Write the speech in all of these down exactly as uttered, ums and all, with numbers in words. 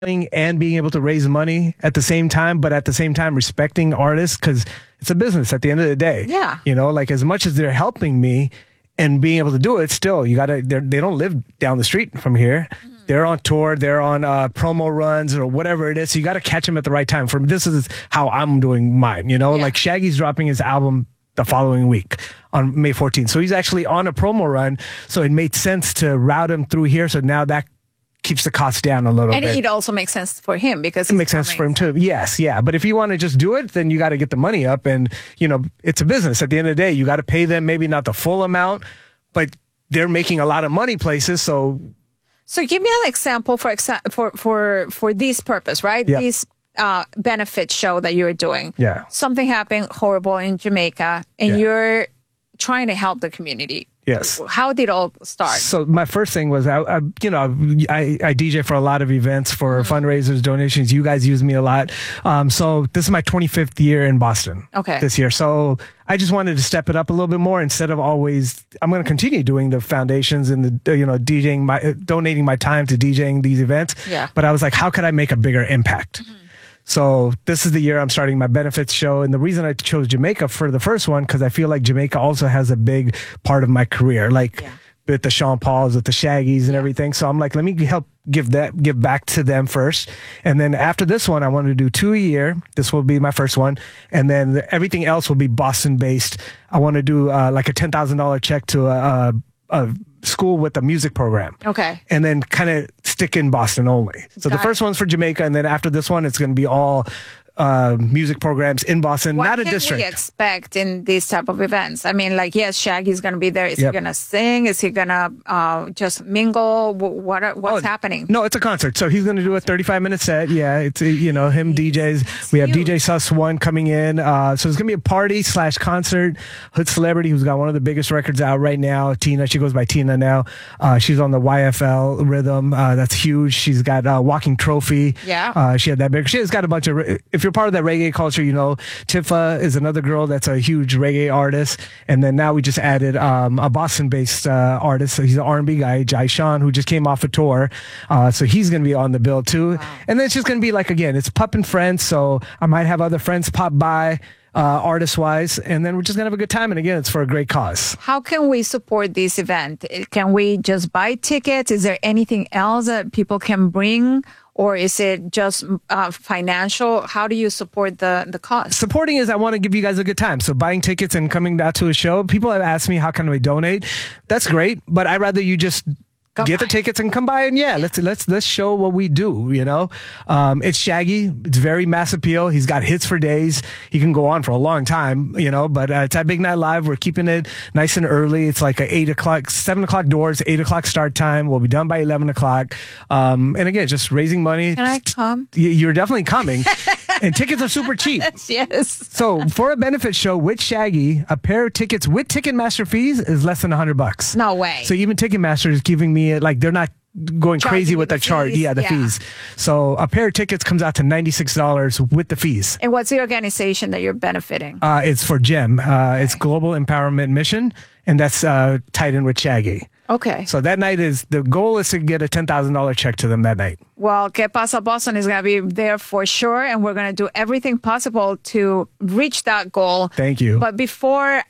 and being able to raise money at the same time, but at the same time respecting artists because it's a business at the end of the day. Yeah. You know, like as much as they're helping me and being able to do it, still, you got to, they don't live down the street from here. Mm-hmm. They're on tour, they're on uh, promo runs or whatever it is. So you got to catch them at the right time. For this is how I'm doing mine, you know, yeah. like Shaggy's dropping his album the following week on May fourteenth. So he's actually on a promo run. So it made sense to route him through here. So now that keeps the cost down a little and bit. And it also makes sense for him because it makes sense for him too. Yes, yeah. But if you want to just do it, then you got to get the money up, and you know it's a business. At the end of the day, you got to pay them maybe not the full amount, but they're making a lot of money places. So, so give me an example for exa- for for for this purpose, right? Yeah. This uh, benefit show that you're doing. Yeah. Something happened horrible in Jamaica, and yeah. you're trying to help the community. Yes. How did it all start? So my first thing was, I, I you know, I, I D J for a lot of events for mm-hmm. fundraisers, donations. You guys use me a lot. Um, so this is my twenty-fifth year in Boston. Okay. This year. So I just wanted to step it up a little bit more instead of always, I'm going to continue doing the foundations and the, you know, DJing my, uh, donating my time to DJing these events. Yeah. But I was like, how could I make a bigger impact? Mm-hmm. So this is the year I'm starting my benefits show. And the reason I chose Jamaica for the first one, because I feel like Jamaica also has a big part of my career, like yeah. with the Sean Pauls, with the Shaggies and yeah. everything. So I'm like, let me help give that, give back to them first. And then after this one, I want to do two a year. This will be my first one. And then everything else will be Boston based. I want to do uh, like a ten thousand dollars check to a, a, a school with a music program. Okay. And then kind of stick in Boston only. So Got the first it. one's for Jamaica, and then after this one, it's going to be all uh, music programs in Boston, what not a can district. we expect in these type of events? I mean, like, yes, Shaggy's going to be there. Is Yep. he going to sing? Is he going to uh, just mingle? Wh- What are, What's Oh, happening? No, it's a concert. So he's going to do a thirty-five minute set. Yeah, it's, uh, you know, him D Js. We have huge. D J Sus One coming in. Uh, so it's going to be a party slash concert. Hood Celebrity, who's got one of the biggest records out right now. Tina, she goes by Tina now. Uh, she's on the Y F L rhythm. Uh, that's huge. She's got uh, Walking Trophy. Yeah. Uh, she had that big. She has got a bunch of, if you're part of that reggae culture, you know, Tifa is another girl that's a huge reggae artist. And then now we just added um, a Boston-based uh, artist. So he's an R and B guy, Jai Sean, who just came off a tour. Uh, so he's going to be on the bill too. Wow. And then it's just going to be like, again, it's Pup and Friends. So I might have other friends pop by uh, artist-wise. And then we're just going to have a good time. And again, it's for a great cause. How can we support this event? Can we just buy tickets? Is there anything else that people can bring? Or is it just uh, financial? How do you support the, the cause? Supporting is I want to give you guys a good time. So buying tickets and coming out to a show, people have asked me, how can we donate? That's great. But I'd rather you just Come get by. the tickets and come by and yeah, let's let's let's show what we do. You know, um, it's Shaggy. It's very mass appeal. He's got hits for days. He can go on for a long time. You know, but uh, it's at Big Night Live. We're keeping it nice and early. It's like a eight o'clock, seven o'clock doors, eight o'clock start time. We'll be done by eleven o'clock. Um, and again, just raising money. Can I come? You're definitely coming. And tickets are super cheap. Yes. So for a benefit show with Shaggy, a pair of tickets with Ticketmaster fees is less than a hundred bucks. No way. So even Ticketmaster is giving me like they're not going Charging crazy with the the charge. fees, Yeah, the yeah. fees. So a pair of tickets comes out to ninety-six dollars with the fees. And what's the organization that you're benefiting? Uh, it's for GEM. Uh, It's Global Empowerment Mission, and that's uh, tied in with Shaggy. Okay. So that night is, the goal is to get a ten thousand dollars check to them that night. Well, Que Pasa Boston is going to be there for sure, and we're going to do everything possible to reach that goal. Thank you. But before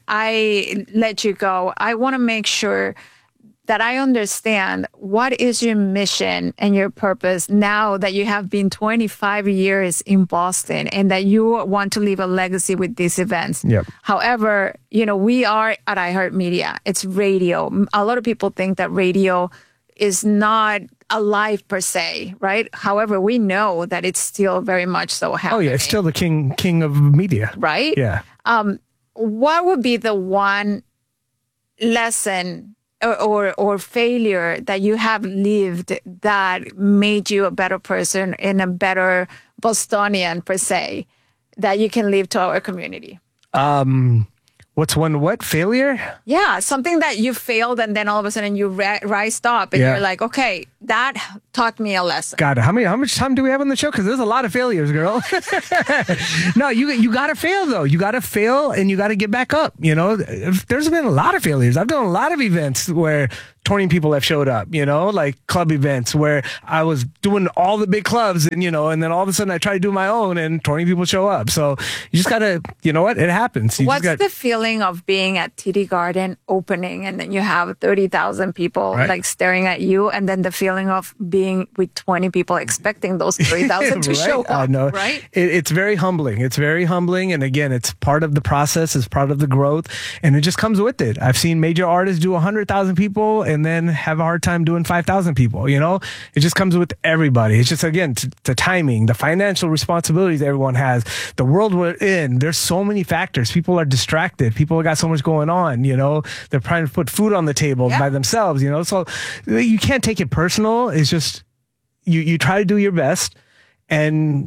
I let you go, I want to make sure that I understand what is your mission and your purpose now that you have been twenty-five years in Boston and that you want to leave a legacy with these events. Yep. However, you know, we are at iHeartMedia. It's radio. A lot of people think that radio is not alive per se, right? However, we know that it's still very much so happening. Oh yeah, it's still the king king of media. Right? Yeah. Um, what would be the one lesson or, or or failure that you have lived that made you a better person and a better Bostonian per se that you can leave to our community? Um, what's one what failure? Yeah, something that you failed and then all of a sudden you ri- rised up and Yeah. you're like, okay, that taught me a lesson. God, how many? How much time do we have on the show? Because there's a lot of failures, girl. No, you you got to fail though. You got to fail, and you got to get back up. You know, there's been a lot of failures. I've done a lot of events where twenty people have showed up. You know, like club events where I was doing all the big clubs, and you know, and then all of a sudden I try to do my own, and twenty people show up. So you just gotta, you know what? It happens. You What's just gotta, the feeling of being at T D Garden opening, and then you have thirty thousand people right. like staring at you, and then the feeling of being with twenty people expecting those thirty thousand to right? show up, I know. right? It, it's very humbling. It's very humbling. And again, it's part of the process, it's part of the growth, and it just comes with it. I've seen major artists do one hundred thousand people and then have a hard time doing five thousand people, you know? It just comes with everybody. It's just, again, t- the timing, the financial responsibilities everyone has, the world we're in. There's so many factors. People are distracted. People got so much going on, you know? They're trying to put food on the table yeah. by themselves, you know? So you can't take it personal. It's just, you, you try to do your best, and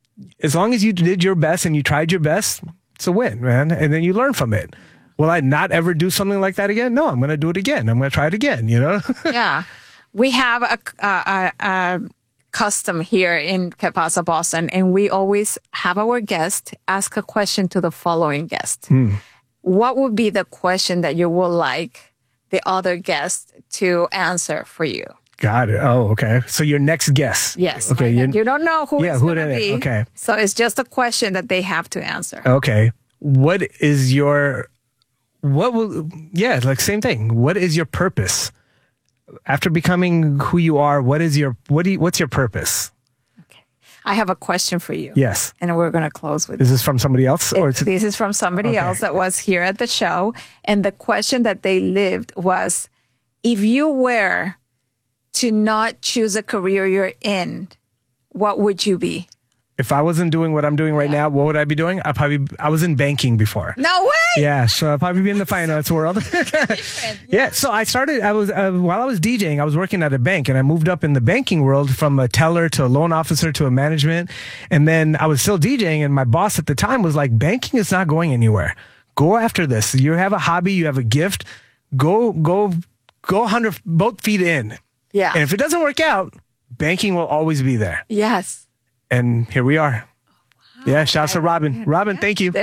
as long as you did your best and you tried your best, it's a win, man. And then you learn from it. Will I not ever do something like that again? No, I'm going to do it again. I'm going to try it again, you know? Yeah. We have a, a, a, a custom here in Que Pasa Boston, and we always have our guest ask a question to the following guest. Hmm. What would be the question that you would like the other guest to answer for you? Got it. Oh, okay. So your next guest. Yes. Okay. You don't know who yeah, it's who going to be. Okay. So it's just a question that they have to answer. Okay. What is your, what will, yeah, like same thing. What is your purpose? After becoming who you are, what is your, what do you, what's your purpose? Okay. I have a question for you. Yes. And we're going to close with Is this from somebody else? Or it, this is from somebody okay. else that was here at the show. And the question that they lived was, if you were to not choose a career you're in, what would you be? If I wasn't doing what I'm doing right yeah. now, what would I be doing? I probably I was in banking before. No way. Yeah, so I'd probably be in the finance world. yeah. yeah. So I started. I was uh, while I was DJing, I was working at a bank, and I moved up in the banking world from a teller to a loan officer to a management, and then I was still DJing, and my boss at the time was like, "Banking is not going anywhere. Go after this. You have a hobby. You have a gift. Go, go, go. one hundred both feet in." Yeah. And if it doesn't work out, banking will always be there. Yes. And here we are. Wow. Yeah, shouts to Robin. Robin, thank you.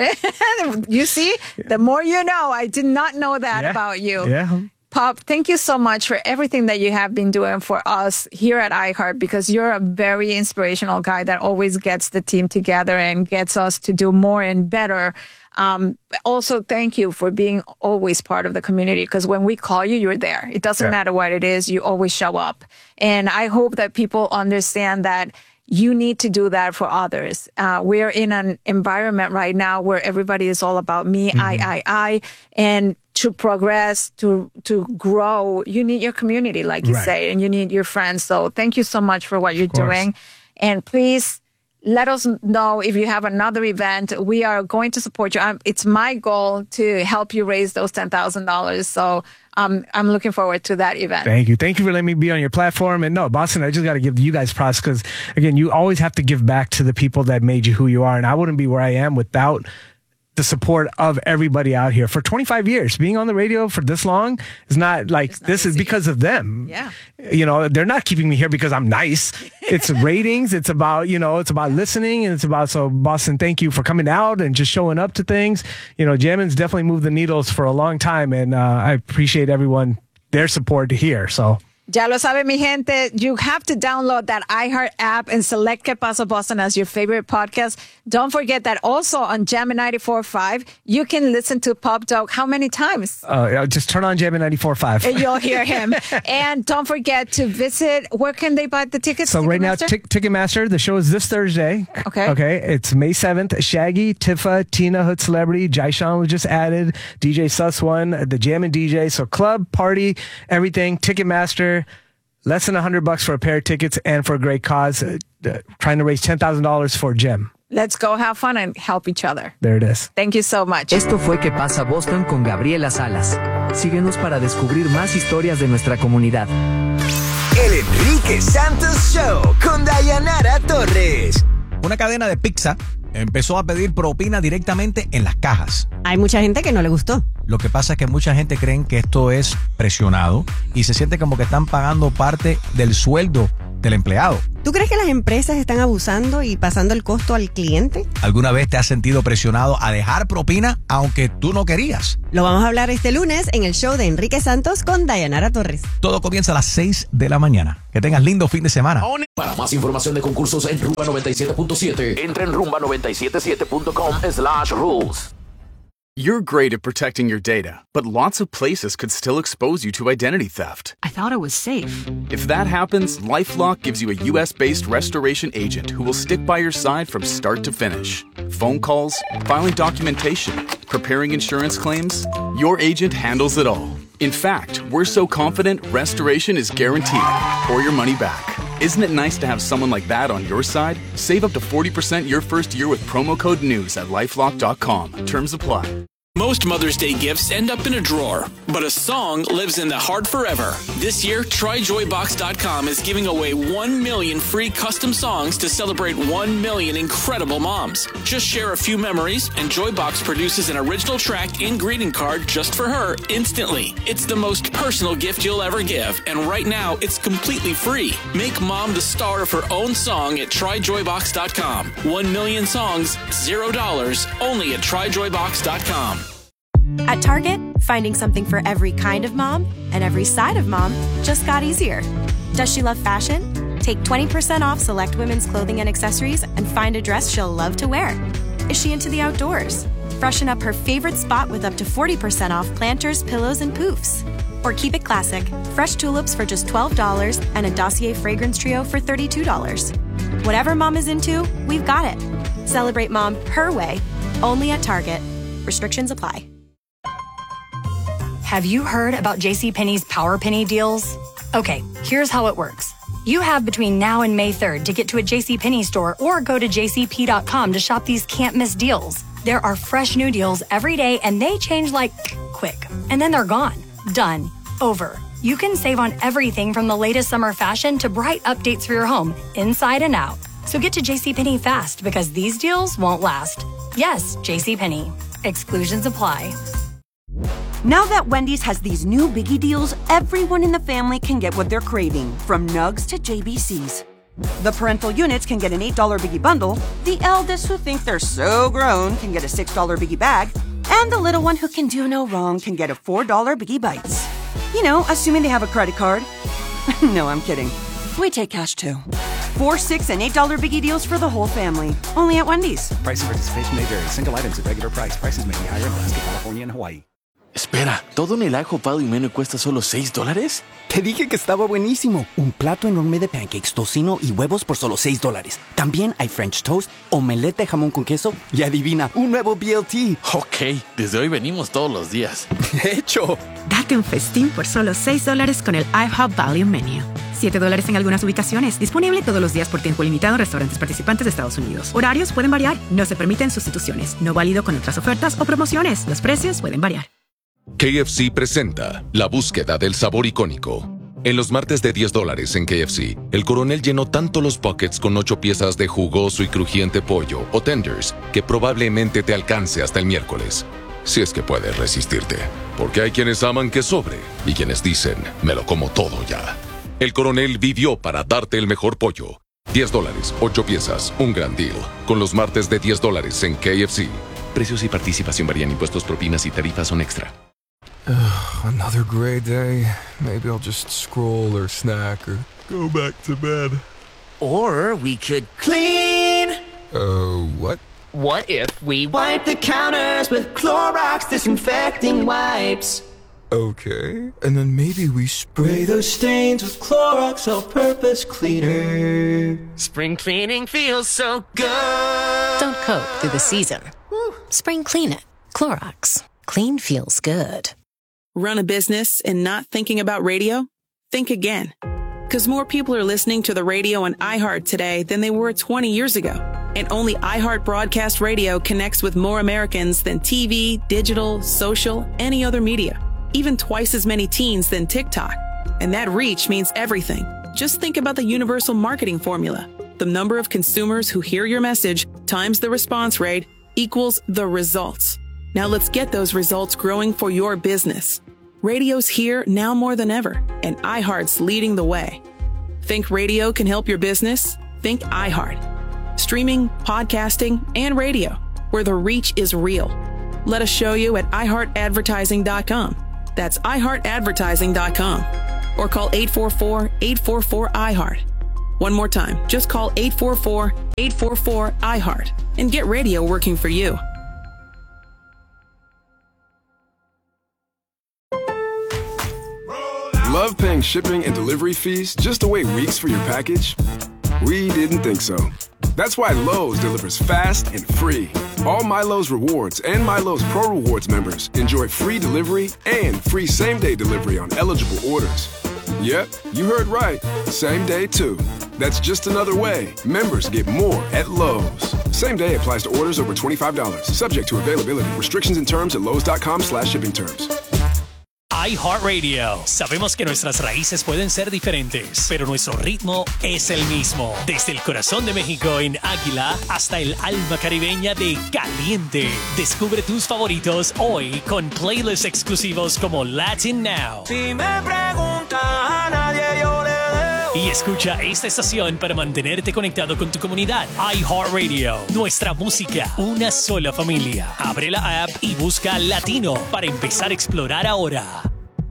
You see, the more you know. I did not know that yeah. about you. Yeah. Pop, thank you so much for everything that you have been doing for us here at iHeart, because you're a very inspirational guy that always gets the team together and gets us to do more and better. Um, also, thank you for being always part of the community, because when we call you, you're there. It doesn't yeah. matter what it is. You always show up. And I hope that people understand that you need to do that for others. Uh, we're in an environment right now where everybody is all about me, mm-hmm. I, I, I. And to progress, to to grow, you need your community, like you right. say, and you need your friends. So thank you so much for what you're doing. And please let us know if you have another event. We are going to support you. I'm, it's my goal to help you raise those ten thousand dollars. So um, I'm looking forward to that event. Thank you. Thank you for letting me be on your platform. And no, Boston, I just got to give you guys props, because, again, you always have to give back to the people that made you who you are. And I wouldn't be where I am without the support of everybody out here. For twenty-five years, being on the radio for this long is not like, not this easy. Is because of them. Yeah. You know, they're not keeping me here because I'm nice. It's ratings. It's about, you know, it's about listening, and it's about, so Boston, thank you for coming out and just showing up to things. You know, Jammin's definitely moved the needles for a long time, and uh, I appreciate everyone, their support here. So. Ya lo sabe, mi gente. You have to download that iHeart app and select Que Pasa Boston as your favorite podcast. Don't forget that also on Jammin ninety-four point five, you can listen to Pop Dog how many times? Uh, just turn on Jammin ninety-four point five. And you'll hear him. And don't forget to visit, where can they buy the tickets? So right now, t- Ticketmaster, the show is this Thursday. Okay. Okay. It's May seventh. Shaggy, Tifa, Tina, Hood Celebrity, Jai Sean was just added, D J Sus One, the Jammin' D J. So club, party, everything, Ticketmaster. Less than one hundred bucks for a pair of tickets, and for a great cause, uh, uh, trying to raise ten thousand dollars for Gem. Let's go have fun and help each other. There it is. Thank you so much. Esto fue Que Pasa Boston con Gabriela Salas. Síguenos para descubrir más historias de nuestra comunidad. El Enrique Santos Show con Dayanara Torres. Una cadena de pizza empezó a pedir propina directamente en las cajas. Hay mucha gente que no le gustó. Lo que pasa es que mucha gente cree que esto es presionado y se siente como que están pagando parte del sueldo del empleado. ¿Tú crees que las empresas están abusando y pasando el costo al cliente? ¿Alguna vez te has sentido presionado a dejar propina aunque tú no querías? Lo vamos a hablar este lunes en el show de Enrique Santos con Dayanara Torres. Todo comienza a las seis de la mañana. Que tengas lindo fin de semana. Para más información de concursos en Rumba noventa y siete punto siete, entra en rumba noventa y siete siete punto com slash rules. You're great at protecting your data, but lots of places could still expose you to identity theft. I thought it was safe. If that happens, LifeLock gives you a U S based restoration agent who will stick by your side from start to finish. Phone calls, filing documentation, preparing insurance claims, your agent handles it all. In fact, we're so confident restoration is guaranteed or your money back. Isn't it nice to have someone like that on your side? Save up to forty percent your first year with promo code NEWS at lifelock dot com. Terms apply. Most Mother's Day gifts end up in a drawer, but a song lives in the heart forever. This year, try joy box dot com is giving away one million free custom songs to celebrate one million incredible moms. Just share a few memories, and Joybox produces an original track and greeting card just for her instantly. It's the most personal gift you'll ever give, and right now, it's completely free. Make mom the star of her own song at try joy box dot com. One million songs, zero dollars, only at try joy box dot com. At Target, finding something for every kind of mom and every side of mom just got easier. Does she love fashion? Take twenty percent off select women's clothing and accessories and find a dress she'll love to wear. Is she into the outdoors? Freshen up her favorite spot with up to forty percent off planters, pillows, and poofs. Or keep it classic, fresh tulips for just twelve dollars and a Dossier fragrance trio for thirty-two dollars. Whatever mom is into, we've got it. Celebrate mom her way, only at Target. Restrictions apply. Have you heard about JCPenney's Power Penny deals? Okay, here's how it works. You have between now and May third to get to a JCPenney store or go to j c p dot com to shop these can't-miss deals. There are fresh new deals every day, and they change like quick. And then they're gone. Done. Over. You can save on everything from the latest summer fashion to bright updates for your home, inside and out. So get to JCPenney fast because these deals won't last. Yes, JCPenney. Exclusions apply. Now that Wendy's has these new biggie deals, everyone in the family can get what they're craving, from nugs to J B Cs. The parental units can get an eight dollar biggie bundle, the eldest who think they're so grown can get a six dollar biggie bag, and the little one who can do no wrong can get a four dollar biggie bites. You know, assuming they have a credit card. No, I'm kidding. We take cash too. Four, six, and eight dollar biggie deals for the whole family. Only at Wendy's. Price and participation may vary. Single items at regular price. Prices may be higher in Alaska, California, and Hawaii. Espera, ¿todo en el IHOP y menú cuesta solo seis dólares? Te dije que estaba buenísimo. Un plato enorme de pancakes, tocino y huevos por solo seis dólares. También hay French toast, omelette de jamón con queso y adivina, un nuevo B L T. Ok, desde hoy venimos todos los días. ¡Hecho! Date un festín por solo seis dólares con el IHOP Value Menu. siete dólares en algunas ubicaciones. Disponible todos los días por tiempo limitado en restaurantes participantes de Estados Unidos. Horarios pueden variar. No se permiten sustituciones. No válido con otras ofertas o promociones. Los precios pueden variar. K F C presenta la búsqueda del sabor icónico. En los martes de diez dólares en K F C, el coronel llenó tanto los buckets con ocho piezas de jugoso y crujiente pollo o tenders que probablemente te alcance hasta el miércoles. Si es que puedes resistirte. Porque hay quienes aman que sobre y quienes dicen, me lo como todo ya. El coronel vivió para darte el mejor pollo. diez dólares, ocho piezas, un gran deal. Con los martes de diez dólares en K F C. Precios y participación varían, impuestos, propinas y tarifas son extra. Ugh, another gray day. Maybe I'll just scroll or snack or go back to bed. Or we could clean. Uh, what? What if we wipe the counters with Clorox disinfecting wipes? Okay, and then maybe we spray those stains with Clorox all-purpose cleaner. Spring cleaning feels so good. Don't coat through the season. Woo. Spring clean it. Clorox. Clean feels good. Run a business and not thinking about radio? Think again. Because more people are listening to the radio on iHeart today than they were twenty years ago. And only iHeart Broadcast Radio connects with more Americans than T V, digital, social, any other media. Even twice as many teens than TikTok. And that reach means everything. Just think about the universal marketing formula. The number of consumers who hear your message times the response rate equals the results. Now let's get those results growing for your business. Radio's here now more than ever, and iHeart's leading the way. Think radio can help your business? Think iHeart. Streaming, podcasting, and radio, where the reach is real. Let us show you at i heart advertising dot com. That's i heart advertising dot com. Or call eight four four, eight four four, I heart. One more time, just call eight four four, eight four four, I heart and get radio working for you. Love paying shipping and delivery fees just to wait weeks for your package? We didn't think so. That's why Lowe's delivers fast and free. All MyLowe's Rewards and MyLowe's Pro Rewards members enjoy free delivery and free same-day delivery on eligible orders. Yep, you heard right. Same day, too. That's just another way members get more at Lowe's. Same day applies to orders over twenty-five dollars. Subject to availability. Restrictions and terms at lowes.com slash shipping terms. iHeartRadio. Sabemos que nuestras raíces pueden ser diferentes, pero nuestro ritmo es el mismo. Desde el corazón de México en Águila hasta el alma caribeña de Caliente. Descubre tus favoritos hoy con playlists exclusivos como Latin Now. Si me preguntas a nadie yo le dejo. Y escucha esta estación para mantenerte conectado con tu comunidad. iHeartRadio. Nuestra música, una sola familia. Abre la app y busca Latino para empezar a explorar ahora.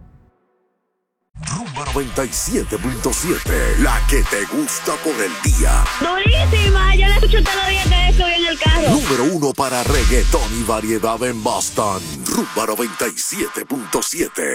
Rumba noventa y siete punto siete, la que te gusta por el día. Durísima, yo la escucho todos los días que estoy en el carro. Número uno para reggaetón y variedad en Boston. Rumba noventa y siete punto siete.